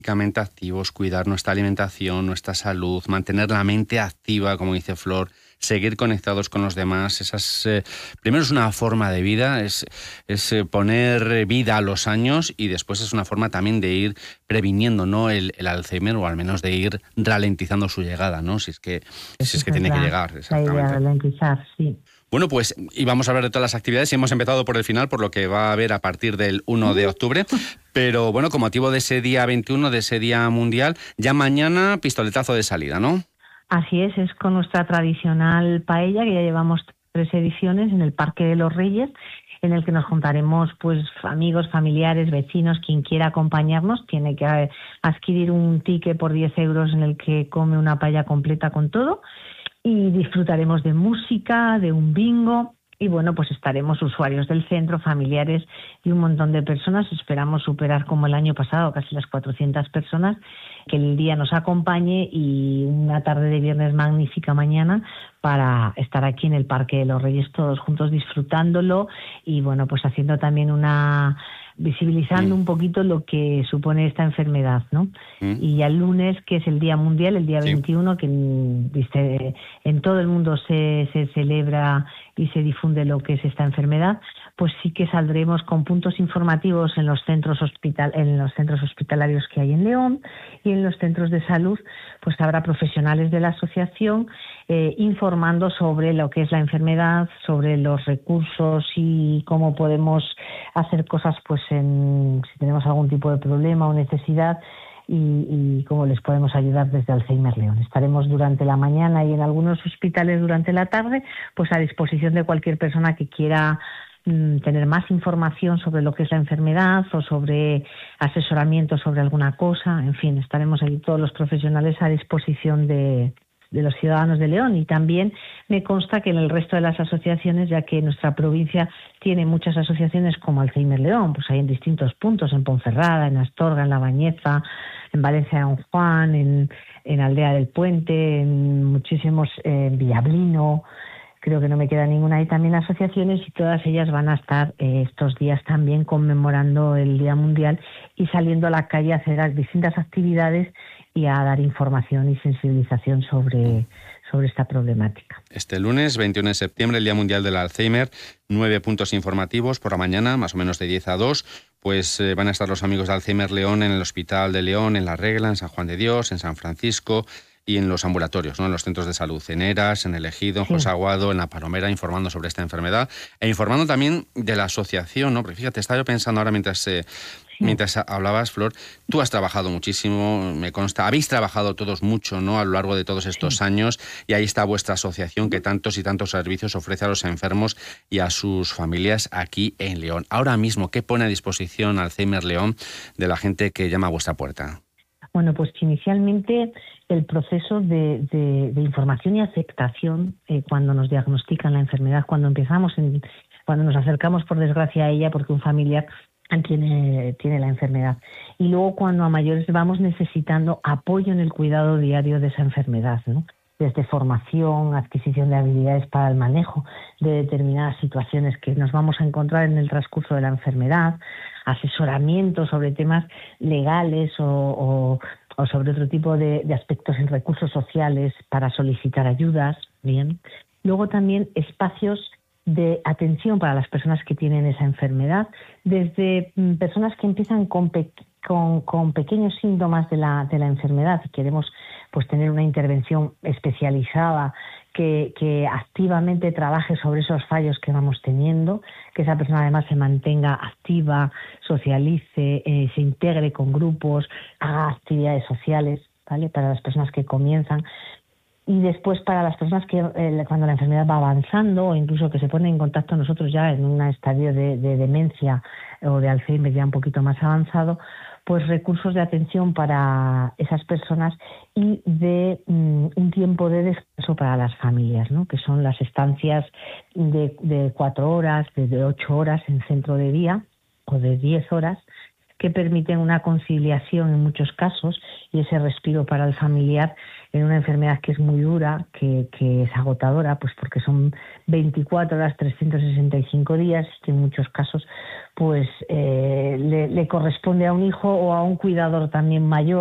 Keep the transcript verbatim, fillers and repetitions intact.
físicamente activos, cuidar nuestra alimentación, nuestra salud, mantener la mente activa, como dice Flor, seguir conectados con los demás. Esas, eh, primero es una forma de vida, es, es eh, poner vida a los años, y después es una forma también de ir previniendo, ¿no?, el, el Alzheimer, o al menos de ir ralentizando su llegada, ¿no?, si es que, si es que tiene la, que llegar. Exactamente. La idea de ralentizar, sí. Bueno, pues y vamos a hablar de todas las actividades, y hemos empezado por el final, por lo que va a haber a partir del uno de octubre. Pero bueno, con motivo de ese día veintiuno, de ese día mundial, ya mañana pistoletazo de salida, ¿no? Así es, es con nuestra tradicional paella, que ya llevamos tres ediciones en el Parque de los Reyes, en el que nos juntaremos pues amigos, familiares, vecinos, quien quiera acompañarnos. Tiene que adquirir un ticket por diez euros en el que come una paella completa con todo, y disfrutaremos de música, de un bingo. Y bueno, pues estaremos usuarios del centro, familiares y un montón de personas. Esperamos superar, como el año pasado, casi las cuatrocientas personas, que el día nos acompañe, y una tarde de viernes magnífica mañana para estar aquí en el Parque de los Reyes todos juntos disfrutándolo, y bueno, pues haciendo también una... visibilizando mm. un poquito lo que supone esta enfermedad, ¿no? Mm. Y ya el lunes, que es el Día Mundial, el día sí. veintiuno, que viste, en todo el mundo se, se celebra y se difunde lo que es esta enfermedad, pues sí que saldremos con puntos informativos en los centros hospital, en los centros hospitalarios que hay en León, y en los centros de salud, pues habrá profesionales de la asociación eh, informando sobre lo que es la enfermedad, sobre los recursos y cómo podemos hacer cosas, pues en, si tenemos algún tipo de problema o necesidad, y, y cómo les podemos ayudar desde Alzheimer León. Estaremos durante la mañana y en algunos hospitales durante la tarde, pues a disposición de cualquier persona que quiera mm, tener más información sobre lo que es la enfermedad, o sobre asesoramiento sobre alguna cosa. En fin, estaremos ahí todos los profesionales a disposición de, de los ciudadanos de León. Y también me consta que en el resto de las asociaciones, ya que nuestra provincia tiene muchas asociaciones como Alzheimer León, pues hay en distintos puntos, en Ponferrada, en Astorga, en La Bañeza, en Valencia de Don Juan, en, en Aldea del Puente, en muchísimos, eh, en Villablino, creo que no me queda ninguna. Hay también asociaciones, y todas ellas van a estar eh, estos días también conmemorando el Día Mundial y saliendo a la calle a hacer las distintas actividades y a dar información y sensibilización sobre, sobre esta problemática. Este lunes, veintiuno de septiembre, el Día Mundial del Alzheimer, nueve puntos informativos por la mañana, más o menos de diez a dos, pues eh, van a estar los amigos de Alzheimer León en el Hospital de León, en La Regla, en San Juan de Dios, en San Francisco, y en los ambulatorios, ¿no?, en los centros de salud, en Eras, en El Ejido, en sí. José Aguado, en La Palomera, informando sobre esta enfermedad, e informando también de la asociación, ¿no? Porque fíjate, estaba yo pensando ahora mientras... Eh, Mientras hablabas, Flor, tú has trabajado muchísimo, me consta, habéis trabajado todos mucho, ¿no?, a lo largo de todos estos sí. años, y ahí está vuestra asociación, que tantos y tantos servicios ofrece a los enfermos y a sus familias aquí en León. Ahora mismo, ¿qué pone a disposición Alzheimer León de la gente que llama a vuestra puerta? Bueno, pues inicialmente el proceso de, de, de información y aceptación eh, cuando nos diagnostican la enfermedad, cuando empezamos, en, cuando nos acercamos por desgracia a ella porque un familiar tiene, tiene la enfermedad, y luego cuando a mayores vamos necesitando apoyo en el cuidado diario de esa enfermedad, ¿no? Desde formación, adquisición de habilidades para el manejo de determinadas situaciones que nos vamos a encontrar en el transcurso de la enfermedad, asesoramiento sobre temas legales o, o, o sobre otro tipo de, de aspectos en recursos sociales para solicitar ayudas, bien. Luego también espacios de atención para las personas que tienen esa enfermedad, desde mm, personas que empiezan con, pe- con, con pequeños síntomas de la, de la enfermedad, y queremos pues tener una intervención especializada que, que activamente trabaje sobre esos fallos que vamos teniendo, que esa persona además se mantenga activa, socialice, eh, se integre con grupos, haga actividades sociales, ¿vale?, para las personas que comienzan. Y después para las personas que eh, cuando la enfermedad va avanzando, o incluso que se ponen en contacto nosotros ya en un estadio de, de demencia o de Alzheimer ya un poquito más avanzado, pues recursos de atención para esas personas, y de mm, un tiempo de descanso para las familias, ¿no?, que son las estancias de, de cuatro horas, de, de ocho horas en centro de día, o de diez horas, que permiten una conciliación en muchos casos y ese respiro para el familiar en una enfermedad que es muy dura, que, que es agotadora, pues porque son veinticuatro horas, trescientos sesenta y cinco días, que en muchos casos pues eh, le, le corresponde a un hijo o a un cuidador también mayor